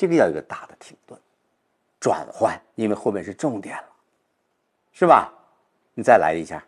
这个要有一个大的停顿，转换，因为后面是重点了，是吧？你再来一下。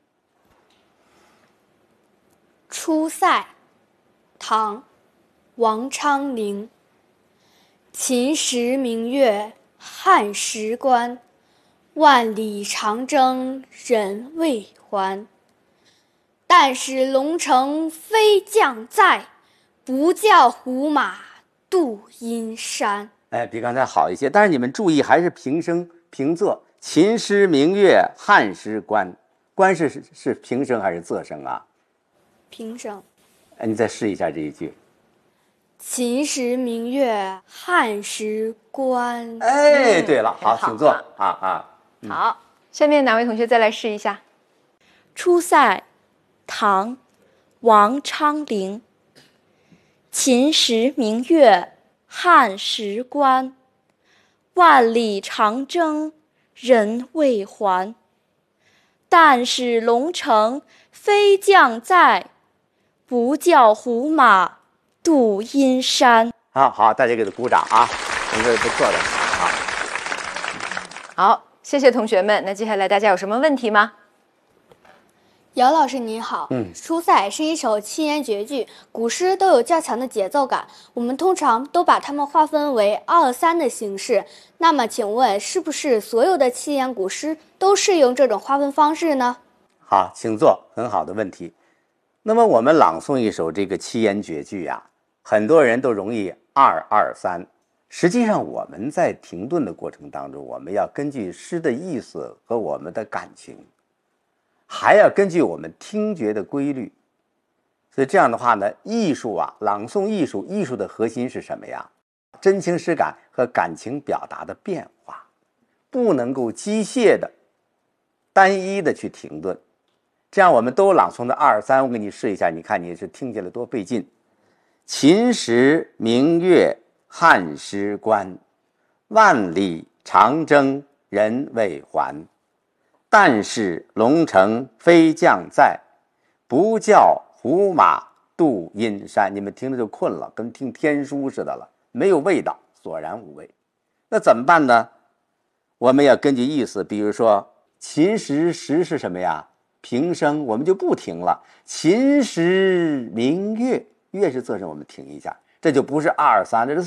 出塞，唐·王昌龄。秦时明月汉时关，万里长征人未还。但使龙城飞将在，不教胡马度阴山。 哎，比刚才好一些，但是你们注意，还是平声平仄。秦时明月汉时关，关是平声还是仄声啊？ 平声。 你再试一下这一句。 秦时明月汉时关。 哎，对了，好， 好请坐好，下面哪位同学再来试一下？ 出塞，唐·王昌龄。秦时明月汉时关，万里长征人未还。但使龙城飞将在，不教胡马度阴山。 好，大家给他鼓掌啊，这个不错的啊。 好，谢谢同学们。那接下来大家有什么问题吗？ 姚老师您好，出塞是一首七言绝句，古诗都有较强的节奏感，我们通常都把它们划分为2、3的形式。那么请问，是不是所有的七言古诗都适用这种划分方式呢？ 好，请坐，很好的问题。那么我们朗诵一首这个七言绝句啊，很多人都容易2、2、3。实际上我们在停顿的过程当中，我们要根据诗的意思和我们的感情，还要根据我们听觉的规律。所以这样的话呢，艺术啊，朗诵艺术的核心是什么呀？真情实感和感情表达的变化，不能够机械的、单一的去停顿。这样我们都朗诵的2、3，我给你试一下，你看你是听起来多费劲。秦时明月汉时关，万里长征人未还。但使龙城飞将在，不教胡马度阴山。你们听着就困了，跟听天书似的了，没有味道，索然无味。那怎么办呢？我们要根据意思，比如说秦时时是什么呀？平声，我们就不停了。秦时明月，月是仄声，我们停一下，这就不是2、3，这是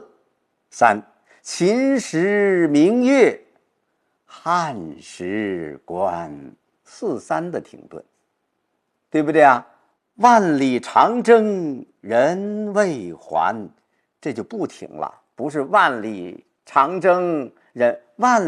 4、3。秦时明月汉时关，4、3的停顿，对不对啊？万里长征人未还，这就不停了，不是万里长征人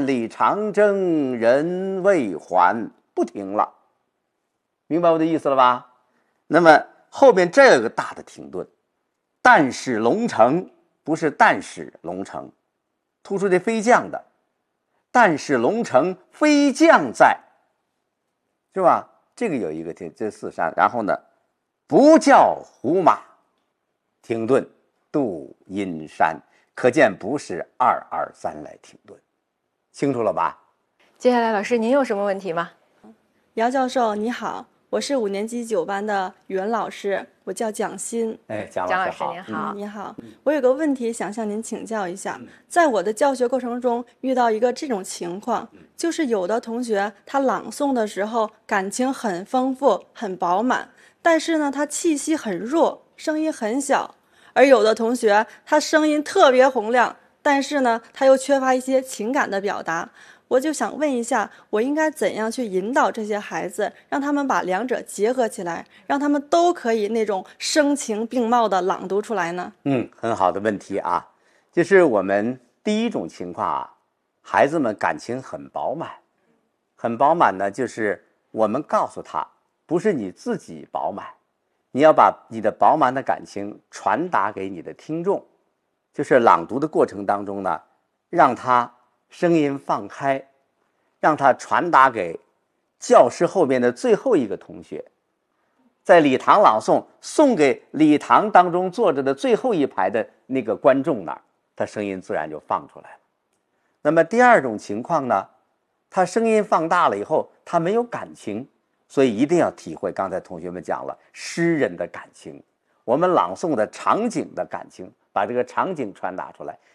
未还，不停了，明白我的意思了吧？那么后边这有个大的停顿，但使龙城，不是但使龙城，突出这飞将的，但使龙城飞将在，是吧？这个有一个这4、3，然后呢，不教胡马，停顿度阴山，可见不是2、2、3来停顿，清楚了吧？ 接下来老师您有什么问题吗？ 姚教授你好，我是5年级9班的语文老师，我叫蒋欣。 蒋老师好， 您好。 你好，我有个问题想向您请教一下，在我的教学过程中遇到一个这种情况，就是有的同学他朗诵的时候感情很丰富很饱满，但是呢他气息很弱，声音很小，而有的同学他声音特别洪亮，但是呢他又缺乏一些情感的表达。我就想问一下，我应该怎样去引导这些孩子，让他们把两者结合起来，让他们都可以那种声情并茂的朗读出来呢？ 很好的问题啊。就是我们第一种情况啊，孩子们感情很饱满，很饱满呢，就是我们告诉他，不是你自己饱满，你要把你的饱满的感情传达给你的听众。就是朗读的过程当中呢，让他声音放开，让他传达给教室后面的最后一个同学，在礼堂朗诵，送给礼堂当中坐着的最后一排的那个观众那儿，他声音自然就放出来了。那么第二种情况呢，他声音放大了以后，他没有感情，所以一定要体会刚才同学们讲了诗人的感情，我们朗诵的场景的感情，把这个场景传达出来。